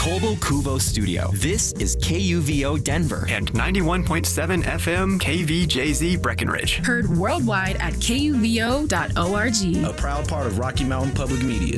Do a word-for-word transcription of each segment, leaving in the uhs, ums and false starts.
Colbo Cuvo Studio. This is K U V O Denver and ninety-one point seven F M K V J Z Breckenridge. Heard worldwide at K U V O dot org. A proud part of Rocky Mountain Public Media.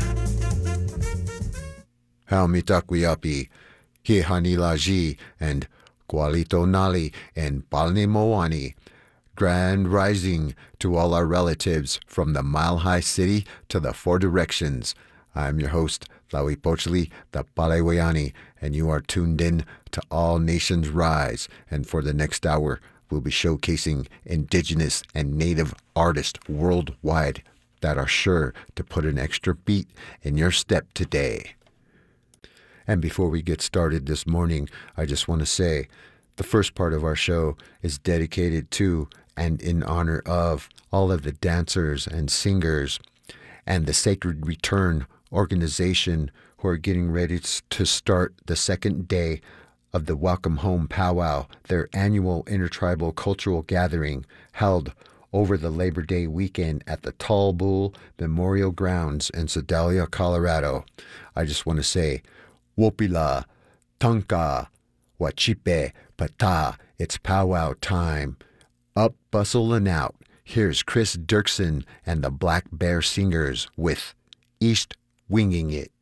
Haumitakuyapi, Hihanilaji, and Gualito Nali, and Balnemoani. Grand rising to all our relatives from the Mile High City to the Four Directions. I'm your host, Lawi Pochli, the Palewayani, and you are tuned in to All Nations Rise. And for the next hour, we'll be showcasing indigenous and native artists worldwide that are sure to put an extra beat in your step today. And before we get started this morning, I just want to say the first part of our show is dedicated to and in honor of all of the dancers and singers and the Sacred Return organization who are getting ready to start the second day of the Welcome Home Powwow, their annual intertribal cultural gathering held over the Labor Day weekend at the Tall Bull Memorial Grounds in Sedalia, Colorado. I just want to say, Wopila, Tanka, Wachipe, Pata, it's powwow time. Up, bustle, and out. Here's Chris Dirksen and the Black Bear Singers with East Winging It.